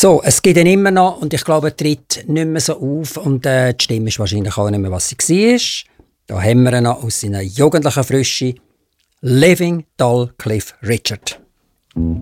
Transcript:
So, es geht ihn immer noch und ich glaube, er tritt nicht mehr so auf und die Stimme ist wahrscheinlich auch nicht mehr, was sie war. Da haben wir ihn noch aus seiner jugendlichen Frische. Living Doll Cliff Richard.